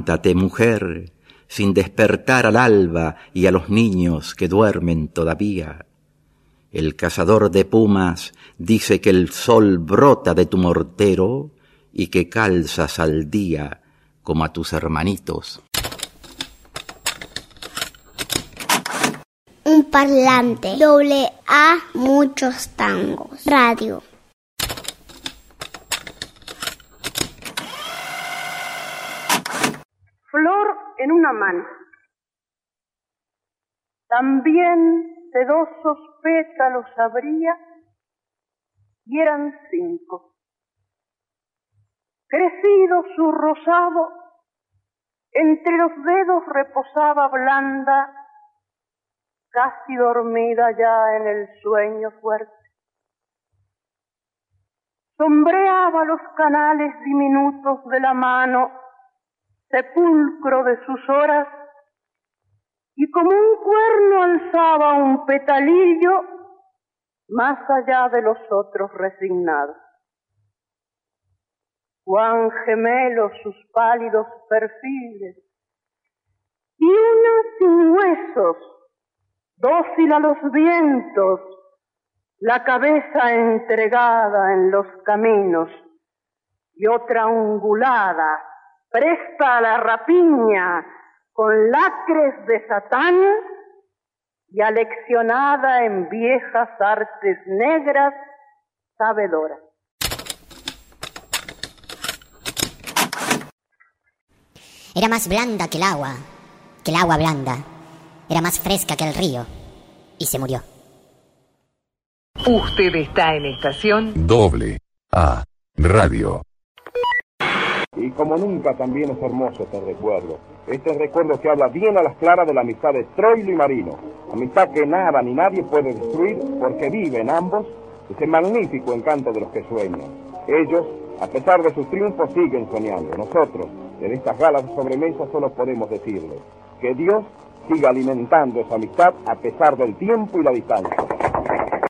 Levántate, mujer, sin despertar al alba y a los niños que duermen todavía. El cazador de pumas dice que el sol brota de tu mortero y que calzas al día como a tus hermanitos. Un parlante. AA, muchos tangos. Radio. Flor en una mano. También sedosos pétalos abría y eran 5. Crecido su rosado, entre los dedos reposaba blanda, casi dormida ya en el sueño fuerte. Sombreaba los canales diminutos de la mano, sepulcro de sus horas, y como un cuerno alzaba un petalillo más allá de los otros resignados. Cuán gemelos sus pálidos perfiles, y una sin huesos, dócil a los vientos, la cabeza entregada en los caminos, y otra ungulada, presta a la rapiña, con lacres de Satán y aleccionada en viejas artes negras, sabedora. Era más blanda que el agua blanda. Era más fresca que el río, y se murió. Usted está en estación AA Radio. Y como nunca también es hermoso este recuerdo. Este recuerdo que habla bien a las claras de la amistad de Troilo y Marino. Amistad que nada ni nadie puede destruir porque vive en ambos ese magnífico encanto de los que sueñan. Ellos, a pesar de sus triunfos, siguen soñando. Nosotros, en estas galas de sobremesa, solo podemos decirles que Dios siga alimentando esa amistad a pesar del tiempo y la distancia.